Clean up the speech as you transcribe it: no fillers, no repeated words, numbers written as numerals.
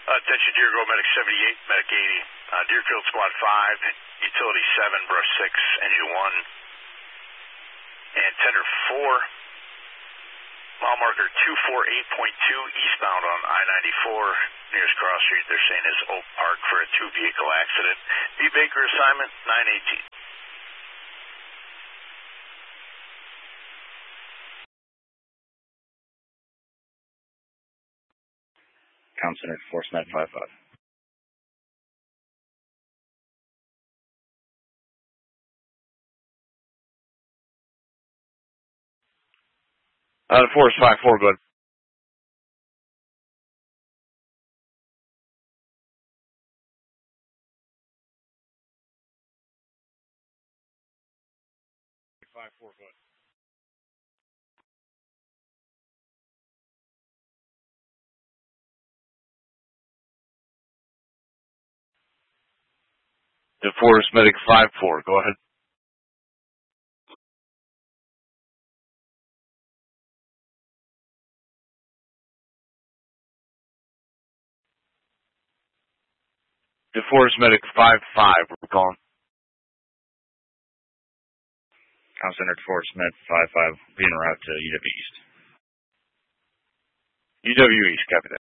Attention Deer Grove Medic 78, Medic 80. Deerfield Squad 5, Utility 7, Brush 6, Engine 1. And Tender 4, mile marker 248.2 eastbound on I-94, nearest cross street. They're saying is Oak Park for a 2-vehicle accident. B. Baker assignment 918. Comm Center, Force Med 55. Force 54, good. DeForest Medic 54, go ahead. DeForest Medic 55, we're calling. Comm Center, DeForest Med 55, being route to UW East. UW East, copy that.